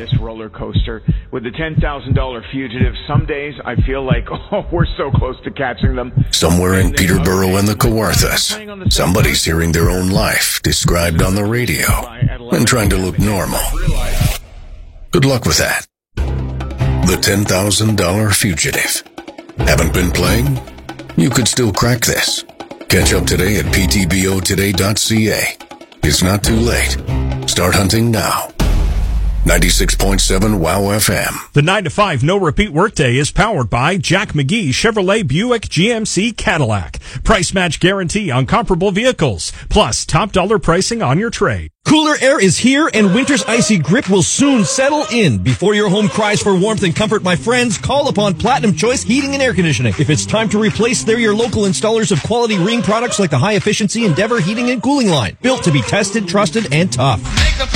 this roller coaster. With the $10,000 fugitive, some days I feel like, we're so close to catching them. Somewhere in Peterborough and the Kawarthas, somebody's hearing their own life described on the radio and trying to look normal. Good luck with that. The $10,000 fugitive. Haven't been playing? You could still crack this. Catch up today at ptbotoday.ca. It's not too late. Start hunting now. 96.7 WOW FM. The 9 to 5 no repeat workday is powered by Jack McGee Chevrolet Buick GMC Cadillac. Price match guarantee on comparable vehicles, plus top dollar pricing on your trade. Cooler air is here, and winter's icy grip will soon settle in. Before your home cries for warmth and comfort, my friends, call upon Platinum Choice Heating and Air Conditioning. If it's time to replace, they're your local installers of quality ring products like the high-efficiency Endeavor Heating and Cooling line, built to be tested, trusted, and tough.